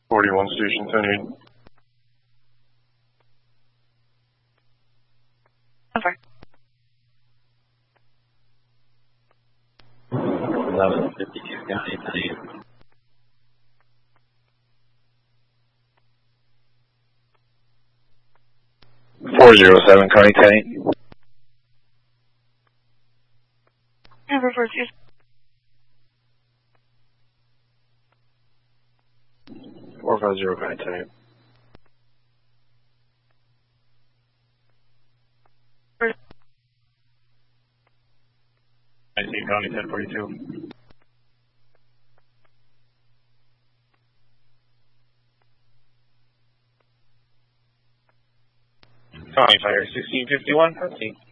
41 Station 10. Over. 1152 County 10. 407 County 10. Over 407. 450 County 10. I see County 1042. County Fire 1651, I see.